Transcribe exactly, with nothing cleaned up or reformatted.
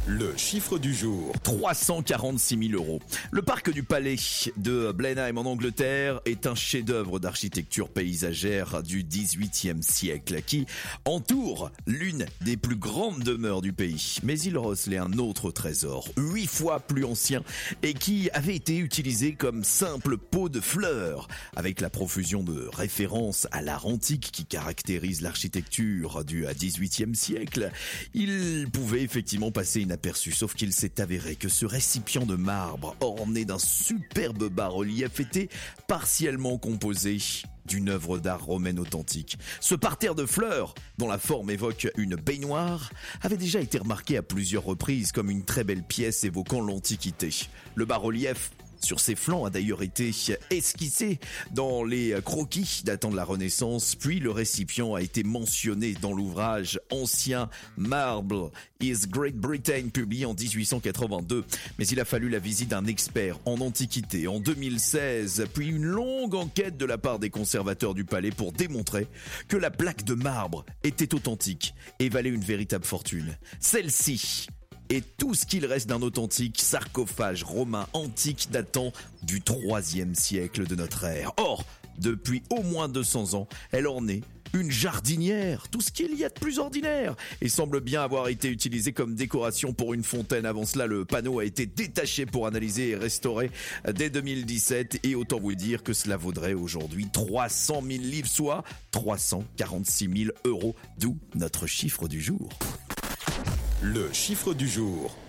Le chiffre du jour. trois cent quarante-six mille euros. Le parc du Palais de Blenheim en Angleterre est un chef-d'œuvre d'architecture paysagère du dix-huitième siècle qui entoure l'une des plus grandes demeures du pays. Mais il recelait un autre trésor, huit fois plus ancien et qui avait été utilisé comme simple pot de fleurs. Avec la profusion de références à l'art antique qui caractérise l'architecture du dix-huitième siècle, il pouvait effectivement passer inaperçu. Sauf qu'il s'est avéré que ce récipient de marbre orné d'un superbe bas-relief était partiellement composé d'une œuvre d'art romaine authentique. Ce parterre de fleurs, dont la forme évoque une baignoire, avait déjà été remarqué à plusieurs reprises comme une très belle pièce évoquant l'Antiquité. Le bas-relief sur ses flancs a d'ailleurs été esquissé dans les croquis datant de la Renaissance, puis le récipient a été mentionné dans l'ouvrage Ancient Marble is Great Britain, publié en dix-huit cent quatre-vingt-deux. Mais il a fallu la visite d'un expert en antiquité en deux mille seize, puis une longue enquête de la part des conservateurs du palais pour démontrer que la plaque de marbre était authentique et valait une véritable fortune. Celle-ci et tout ce qu'il reste d'un authentique sarcophage romain antique datant du troisième siècle de notre ère. Or, depuis au moins deux cents ans, elle ornait une jardinière, tout ce qu'il y a de plus ordinaire, et semble bien avoir été utilisée comme décoration pour une fontaine. Avant cela, le panneau a été détaché pour analyser et restaurer dès deux mille dix-sept, et autant vous dire que cela vaudrait aujourd'hui trois cent mille livres, soit trois cent quarante-six mille euros, d'où notre chiffre du jour. Le chiffre du jour.